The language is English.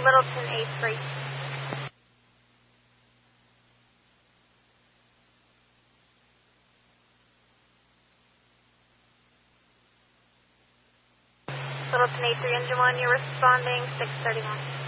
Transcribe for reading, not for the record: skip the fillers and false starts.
Littleton A3. Littleton A3, engine 1, you're responding 631.